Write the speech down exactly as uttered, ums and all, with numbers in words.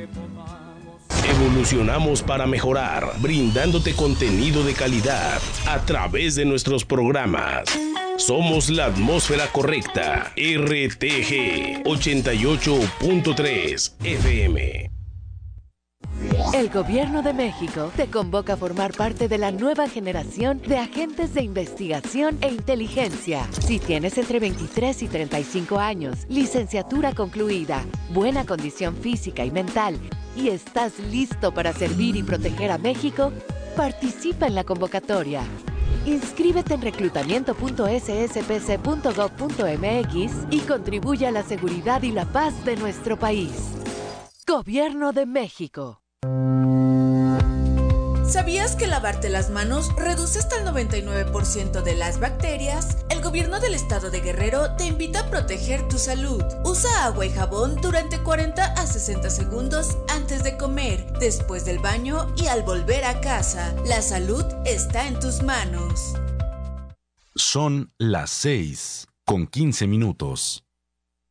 Evolucionamos para mejorar, brindándote contenido de calidad a través de nuestros programas. Somos la atmósfera correcta. R T G ochenta y ocho punto tres F M. El Gobierno de México te convoca a formar parte de la nueva generación de agentes de investigación e inteligencia. Si tienes entre veintitrés y treinta y cinco años, licenciatura concluida, buena condición física y mental, y estás listo para servir y proteger a México, participa en la convocatoria. Inscríbete en reclutamiento punto s s p c punto gov punto m x y contribuye a la seguridad y la paz de nuestro país. Gobierno de México. ¿Sabías que lavarte las manos reduce hasta el noventa y nueve por ciento de las bacterias? El gobierno del estado de Guerrero te invita a proteger tu salud. Usa agua y jabón durante cuarenta a sesenta segundos antes de comer, después del baño y al volver a casa. La salud está en tus manos. Son las seis con quince minutos.